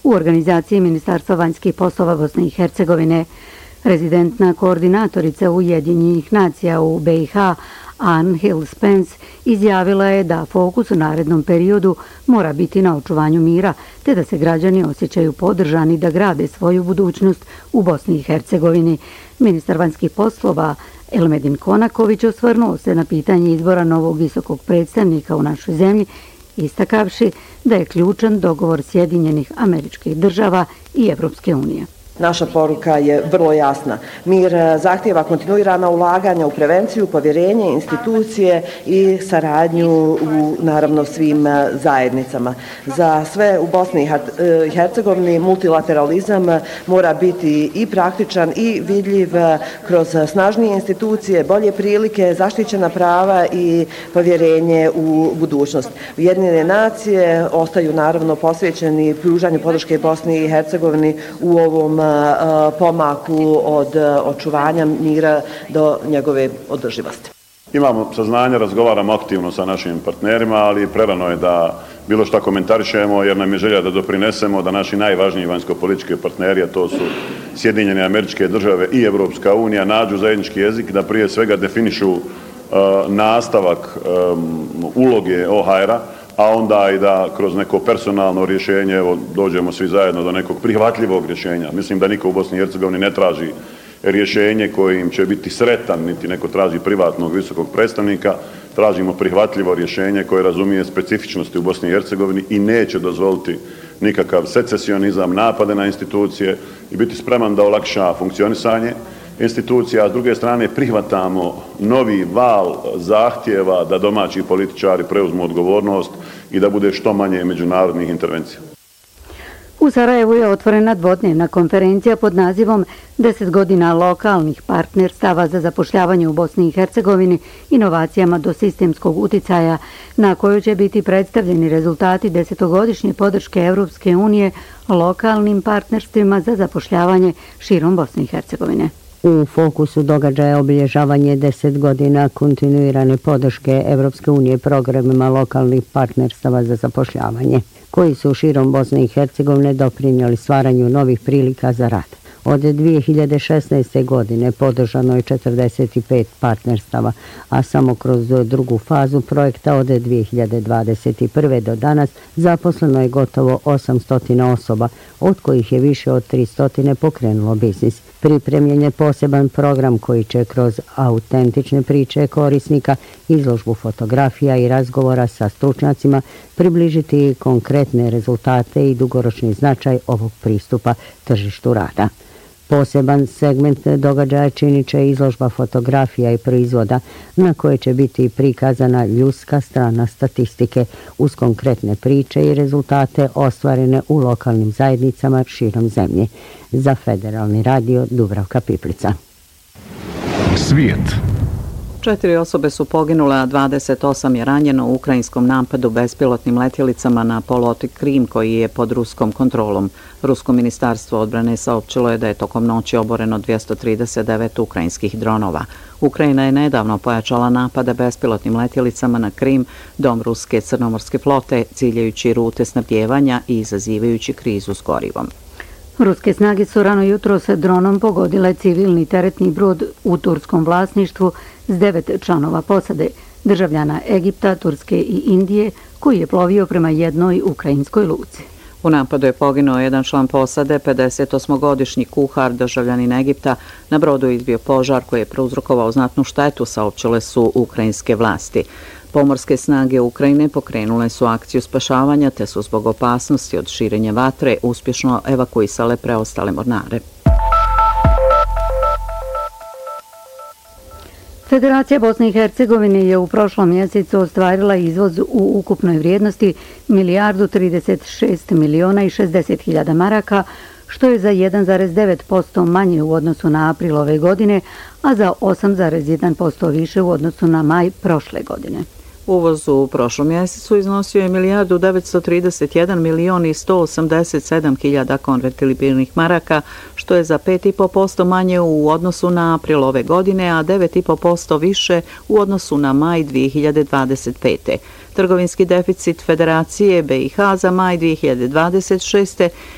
u organizaciji Ministarstva vanjskih poslova Bosne i Hercegovine. Rezidentna koordinatorica Ujedinjenih nacija u BiH Ann Hill Spence izjavila je da fokus u narednom periodu mora biti na očuvanju mira, te da se građani osjećaju podržani da grade svoju budućnost u Bosni i Hercegovini. Ministar vanjskih poslova Elmedin Konaković osvrnuo se na pitanje izbora novog visokog predstavnika u našoj zemlji, istakavši da je ključan dogovor Sjedinjenih Američkih Država i Evropske unije. Naša poruka je vrlo jasna. Mir zahtijeva kontinuirana ulaganja u prevenciju, povjerenje, institucije i saradnju u naravno svim zajednicama. Za sve u Bosni i Hercegovini multilateralizam mora biti i praktičan i vidljiv kroz snažnije institucije, bolje prilike, zaštićena prava i povjerenje u budućnost. Ujedinjene nacije ostaju naravno posvećeni pružanju podrške Bosni i Hercegovini u ovom pomaku od očuvanja mira do njegove održivosti. Imamo saznanje, razgovaramo aktivno sa našim partnerima, ali prerano je da bilo što komentarišemo, jer nam je želja da doprinesemo da naši najvažniji vanjsko-politički partneri, a to su Sjedinjene Američke Države i Evropska unija, nađu zajednički jezik, da prije svega definišu nastavak uloge OHR-a, a onda i da kroz neko personalno rješenje dođemo svi zajedno do nekog prihvatljivog rješenja. Mislim da niko u Bosni i Hercegovini ne traži rješenje kojim će biti sretan, niti neko traži privatnog visokog predstavnika. Tražimo prihvatljivo rješenje koje razumije specifičnosti u Bosni i Hercegovini i neće dozvoliti nikakav secesionizam, napade na institucije i biti spreman da olakša funkcionisanje institucija, a s druge strane prihvatamo novi val zahtjeva da domaći političari preuzmu odgovornost i da bude što manje međunarodnih intervencija. U Sarajevu je otvorena dvodnevna konferencija pod nazivom 10 godina lokalnih partnerstava za zapošljavanje u Bosni i Hercegovini, inovacijama do sistemskog uticaja, na kojoj će biti predstavljeni rezultati 10-godišnje podrške Evropske unije lokalnim partnerstvima za zapošljavanje širom Bosne i Hercegovine. U fokusu događaja obilježavanje 10 godina kontinuirane podrške Evropske unije programima lokalnih partnerstava za zapošljavanje, koji su širom Bosne i Hercegovine doprinijeli stvaranju novih prilika za rad. Od 2016. godine podržano je 45 partnerstava, a samo kroz drugu fazu projekta od 2021. do danas zaposleno je gotovo 800 osoba, od kojih je više od 300 pokrenulo biznis. Pripremljen je poseban program koji će kroz autentične priče korisnika, izložbu fotografija i razgovora sa stručnjacima približiti konkretne rezultate i dugoročni značaj ovog pristupa tržištu rada. Poseban segment događaja činit će izložba fotografija i proizvoda na koje će biti prikazana ljudska strana statistike uz konkretne priče i rezultate ostvarene u lokalnim zajednicama širom zemlje. Za Federalni radio Dubravka Piplica. Svijet. 4 osobe su poginule, a 28 je ranjeno u ukrajinskom napadu bespilotnim letjelicama na poluotok Krim koji je pod ruskom kontrolom. Rusko ministarstvo odbrane saopćilo je da je tokom noći oboreno 239 ukrajinskih dronova. Ukrajina je nedavno pojačala napade bespilotnim letjelicama na Krim, dom ruske crnomorske flote, ciljajući rute snabdijevanja i izazivajući krizu s gorivom. Ruske snage su rano jutro sa dronom pogodile civilni teretni brod u turskom vlasništvu s 9 članova posade, državljana Egipta, Turske i Indije, koji je plovio prema jednoj ukrajinskoj luci. U napadu je poginuo jedan član posade, 58-godišnji kuhar, državljanin Egipta. Na brodu je izbio požar koji je prouzrokovao znatnu štetu, saopćile su ukrajinske vlasti. Pomorske snage Ukrajine pokrenule su akciju spašavanja te su zbog opasnosti od širenja vatre uspješno evakuisale preostale mornare. Federacija Bosne i Hercegovine je u prošlom mjesecu ostvarila izvoz u ukupnoj vrijednosti 1.036.060.000 maraka, što je za 1,9% manje u odnosu na april ove godine, a za 8,1% više u odnosu na maj prošle godine. Uvoz u prošlom mjesecu iznosio je 1.931.187.000 konvertibilnih maraka, što je za 5,5% manje u odnosu na april ove godine, a 9,5% više u odnosu na maj 2025. Trgovinski deficit Federacije BiH za maj 2026.